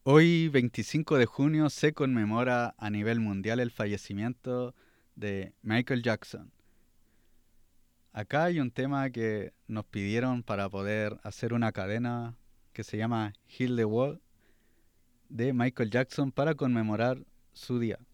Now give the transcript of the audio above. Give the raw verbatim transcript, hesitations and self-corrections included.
Hoy, veinticinco de junio, se conmemora a nivel mundial el fallecimiento de Michael Jackson. Acá hay un tema que nos pidieron para poder hacer una cadena que se llama Heal the World de Michael Jackson para conmemorar su día.